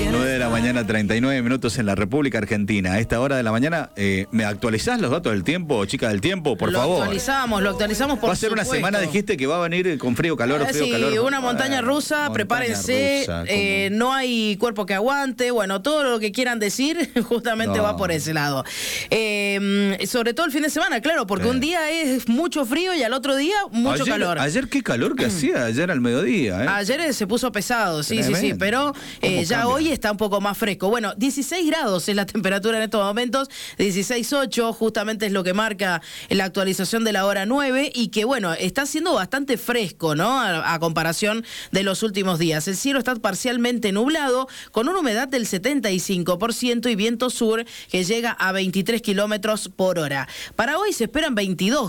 9 de la mañana, 39 minutos en la República Argentina. A esta hora de la mañana, ¿me actualizás los datos del tiempo, chica del tiempo, por favor? Lo actualizamos por Va a ser una semana, dijiste que va a venir con frío, calor, sí, calor. una montaña rusa, prepárense, no hay cuerpo que aguante, bueno, todo lo que quieran decir justamente va por ese lado. Sobre todo el fin de semana, claro, porque un día es mucho frío y al otro día mucho calor. Ayer qué calor que hacía, ayer al mediodía. Ayer se puso pesado, sí, pero ya hoy está un poco más fresco. Bueno, 16 grados es la temperatura en estos momentos, 16,8 justamente es lo que marca la actualización de la hora 9 y que bueno, está siendo bastante fresco, ¿no? A comparación de los últimos días. El cielo está parcialmente nublado con una humedad del 75% y viento sur que llega a 23 kilómetros por hora. Para hoy se esperan 22